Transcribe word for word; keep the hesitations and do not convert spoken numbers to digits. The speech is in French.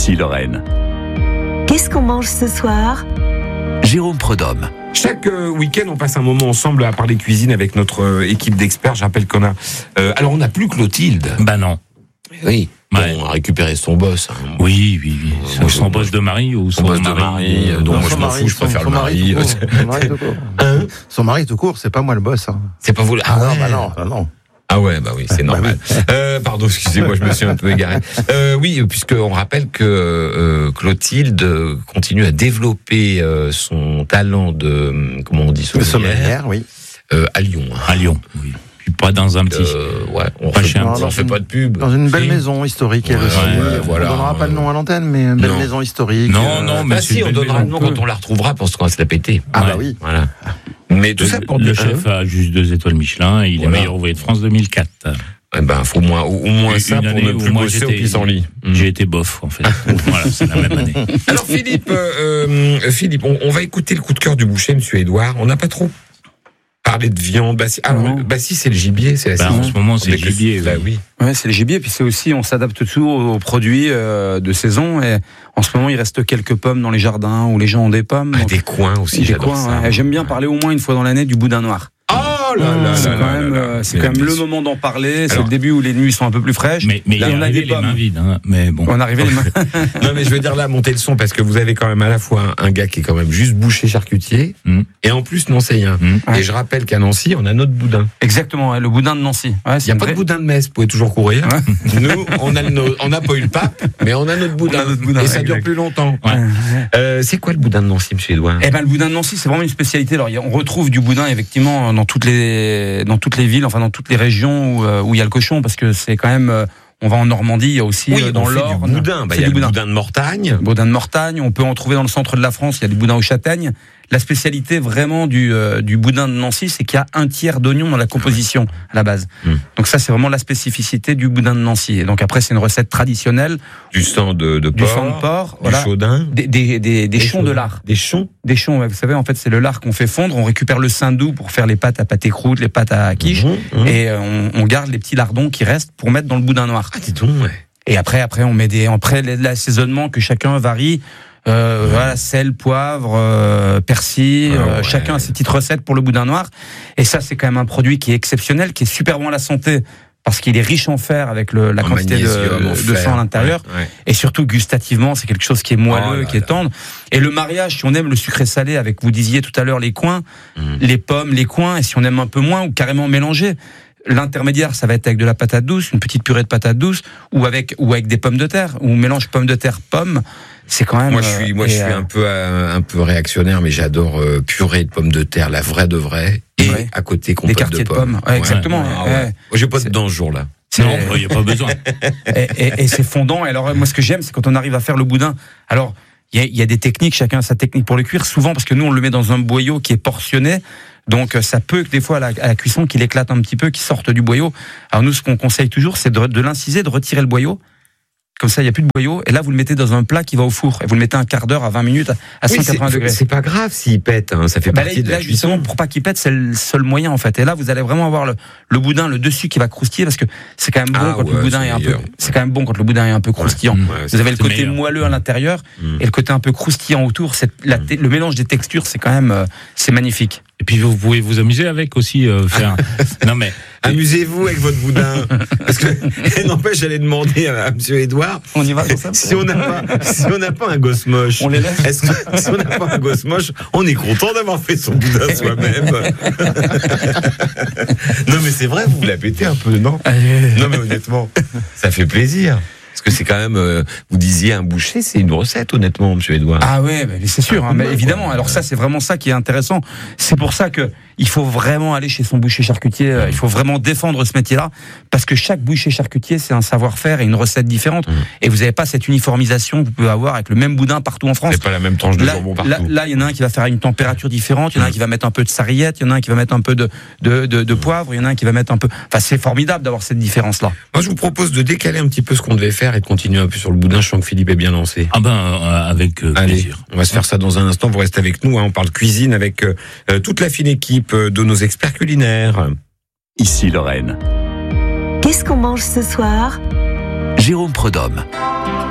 Ici Lorraine. Qu'est-ce qu'on mange ce soir ? Jérôme Prudhomme. Chaque euh, week-end, on passe un moment ensemble à parler cuisine avec notre euh, équipe d'experts. Je rappelle qu'on a... Euh, alors, on n'a plus Clotilde. Bah non. Oui. Ouais. Bon, on a récupéré son boss. Hein. Oui, oui, oui. Euh, Son, moi, son je- boss de mari ou son, Son boss de mari, mari. euh, Donc, Non, moi, je son m'en mari, fous, je son- préfère son le mari mari. tout court. Son mari tout court. Hein Son mari tout court, c'est pas moi le boss. Hein. C'est pas vous. Ah, non, ouais. bah non, non, non. Ah ouais, bah oui, c'est Bah normal. Euh, pardon, excusez-moi, je me suis un peu égaré. Euh, oui, puisqu'on rappelle que euh, Clotilde continue à développer euh, son talent de, comment on dit, Le sommelière, sommelière, oui. euh, à Lyon. hein. à Lyon. Oui. Puis pas dans un petit. Euh, ouais, on Pas fait, chez un on petit. en fait pas de pub. Dans une belle Si. maison historique, elle Ouais, aussi. ouais, on voilà. ne donnera pas le nom à l'antenne, mais une belle Non. maison historique. Non, euh, non, mais Bah c'est si, une on belle donnera le maison. nom quand on la retrouvera, parce qu'on va se la péter. Ah Ouais. bah oui. Voilà. Mais tout Le, ça pour le dire- chef a juste deux étoiles Michelin et il Voilà. est meilleur ouvrier de France deux mille quatre. Eh ben, faut au moins, au, au moins Une ça pour année ne où plus moi, bosser au j'étais- pissenlit. Mm. J'ai été bof en fait. Voilà, c'est la même année. Alors Philippe, euh, euh, Philippe, on, on va écouter le coup de cœur du boucher, Monsieur Édouard. On n'a pas trop parlé de viande. Bah si, alors, Non. bah si, c'est le gibier, c'est la Bah, saison. en ce moment, c'est le Avec gibier. Bah oui. Ouais, c'est le gibier, puis c'est aussi, on s'adapte toujours aux produits euh, de saison. Et en ce moment, il reste quelques pommes dans les jardins où les gens ont des pommes. Ah, donc- des coins aussi, des j'adore coins, ça. ouais. Et J'aime bien parler au moins une fois dans l'année du boudin noir. Oh là là C'est là quand là même, là là. euh, c'est Mais quand même bien le sûr. moment d'en parler. C'est Alors- le début où les nuits sont un peu plus fraîches. Mais, mais il Là, est on a arrivé des les pommes. mains vides. Hein. Mais bon. On arrivait les mains. Non mais je veux dire là, montez le son parce que vous avez quand même à la fois un, un gars qui est quand même juste boucher charcutier Mm. et en plus nancéien. Mm. Et je rappelle qu'à Nancy, on a notre boudin. Exactement, ouais, le boudin de Nancy. Ouais, Il c'est n'y a une pas de vraie- boudin de Metz, vous pouvez toujours courir. Nous, on a le no- on n'a pas eu le pape, mais on a notre boudin. On a notre boudin, et ça dure exact. plus longtemps. Ouais. Euh, c'est quoi le boudin de Nancy, Monsieur Édouard? Eh ben, le boudin de Nancy, c'est vraiment une spécialité. Alors, il y a- on retrouve du boudin, effectivement, dans toutes les, dans toutes les villes, enfin, dans toutes les régions où, euh, où il y a le cochon, parce que c'est quand même, euh, on va en Normandie, il y a aussi, Oui, euh, dans on fait l'Orne. du boudin. Bah, C'est il y a du le boudin. boudin de Mortagne. Boudin de Mortagne, on peut en trouver dans le centre de la France, il y a du boudin aux châtaignes. La spécialité vraiment du, euh, du boudin de Nancy, c'est qu'il y a un tiers d'oignon dans la composition à la base. Hum. Donc ça, c'est vraiment la spécificité du boudin de Nancy. Et donc après, c'est une recette traditionnelle, Du sang de, de du porc. sang de porc, Du voilà, chaudin. des, des, des, des chons de chaudins. lard. Des chons. Des chons, ouais, vous savez, en fait, c'est le lard qu'on fait fondre. On récupère le saindoux pour faire les pâtes à pâté croûte, les pâtes à quiche, Mmh, mmh. et euh, on, on garde les petits lardons qui restent pour mettre dans le boudin noir. Ah, dis donc, ouais. Et après, après, on met des, après l'assaisonnement que chacun varie. Euh, voilà, sel, poivre, euh, persil, Ah euh, ouais. chacun a ses petites recettes pour le boudin noir. Et ça, c'est quand même un produit qui est exceptionnel, qui est super bon à la santé, parce qu'il est riche en fer avec le, la En quantité de, magnésium, en de fer. sang à l'intérieur. Ouais, ouais. Et surtout, gustativement, c'est quelque chose qui est moelleux, Oh là qui est là. tendre. Et le mariage, si on aime le sucré salé, avec, vous disiez tout à l'heure, les coins, Mm. les pommes, les coins, et si on aime un peu moins, ou carrément mélanger. L'intermédiaire, ça va être avec de la patate douce, une petite purée de patate douce, ou avec, ou avec des pommes de terre, ou mélange pommes de terre, pommes. C'est quand même. Moi, je suis, moi, euh, je et, suis euh, un peu, euh, un peu réactionnaire, mais j'adore euh, purée de pommes de terre, la vraie de vraie, et Ouais. à côté des compote quartiers de de pommes. pommes. Ouais, exactement. Ah ouais. ouais. Moi, j'ai pas de C'est- dents ce jour-là. C'est- Non, il n'y a pas besoin. et, et, et c'est fondant. Et alors, moi, ce que j'aime, c'est quand on arrive à faire le boudin. Alors, il y a, il y a des techniques, chacun a sa technique pour le cuire. Souvent, parce que nous, on le met dans un boyau qui est portionné. Donc, ça peut, des fois, à la, à la cuisson, qu'il éclate un petit peu, qu'il sorte du boyau. Alors, nous, ce qu'on conseille toujours, c'est de, de l'inciser, de retirer le boyau. Comme ça, il n'y a plus de boyau. Et là, vous le mettez dans un plat qui va au four. Et vous le mettez un quart d'heure à vingt minutes à Oui, cent quatre-vingts c'est- degrés. c'est pas grave s'il pète, hein, ça fait Bah là, partie de là, la justement, cuisson. pour pas qu'il pète, c'est le seul moyen en fait. Et là, vous allez vraiment avoir le, le boudin, le dessus qui va croustiller, parce que c'est quand même bon Ah quand ouais, le boudin c'est est un peu. meilleur. C'est quand même bon quand le boudin est un peu croustillant. Ouais, Vous avez le c'est côté meilleur. moelleux à l'intérieur Mm. et le côté un peu croustillant autour. C'est la Mm. te- le mélange des textures, c'est quand même, euh, c'est magnifique. Et puis vous pouvez vous amuser avec aussi. Euh, faire... non mais Amusez-vous avec votre boudin. Parce que, n'empêche, j'allais demander à, à Monsieur Édouard, On y va comme ça. si on n'a pas, si on n'a pas un gosse moche, On les laisse. est-ce que, si on n'a pas un gosse moche, on est content d'avoir fait son boudin soi-même. Non, mais c'est vrai, vous vous la pétez un peu, non? Non, mais honnêtement, ça fait plaisir. Parce que c'est quand même, euh, vous disiez un boucher, c'est une recette, honnêtement, Monsieur Édouard. Ah ouais, mais c'est sûr, Un hein, coup de mais main, évidemment. quoi. Alors ça, c'est vraiment ça qui est intéressant. C'est pour ça que il faut vraiment aller chez son boucher charcutier. euh, Il faut vraiment défendre ce métier-là, parce que chaque boucher charcutier, c'est un savoir-faire et une recette différente. Mmh. Et vous n'avez pas cette uniformisation que vous pouvez avoir avec le même boudin partout en France. C'est pas la même tranche de Là, jambon partout. là, là, il y en a un qui va faire à une température différente. Il y en a un qui va mettre un peu de sarriette. Il y en a un qui va mettre un peu de de, de, de poivre. Il y en a un qui va mettre un peu. Enfin, c'est formidable d'avoir cette différence-là. Moi, je vous propose de décaler un petit peu ce qu'on devait faire et de continuer un peu sur le boudin. Je sens que Philippe est bien lancé. ah ben euh, avec euh, Allez, plaisir. on va se faire ça dans un instant. Vous restez avec nous. Hein. On parle cuisine avec euh, euh, toute la fine équipe euh, de nos experts culinaires. Ici Lorraine. Qu'est-ce qu'on mange ce soir ? Jérôme Prudhomme.